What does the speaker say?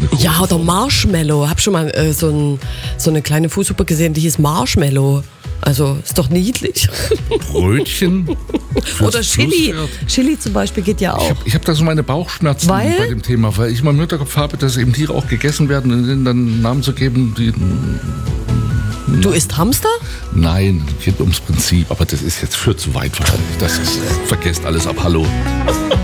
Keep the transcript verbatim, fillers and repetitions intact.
eine große Ja, oder Form. Marshmallow. Hab schon mal äh, so, ein, so eine kleine Fußsuppe gesehen, die hieß Marshmallow. Also ist doch niedlich. Brötchen. fürs Oder Chili. Flusspferd. Chili zum Beispiel geht ja auch. Ich habe ich hab da so meine Bauchschmerzen Weil? bei dem Thema, weil ich mal im Hinterkopf habe, dass eben Tiere auch gegessen werden und denen dann Namen zu geben, die. Du isst Hamster? Nein, geht ums Prinzip, aber das ist jetzt für zu weit wahrscheinlich. Das ist, vergesst alles ab, hallo.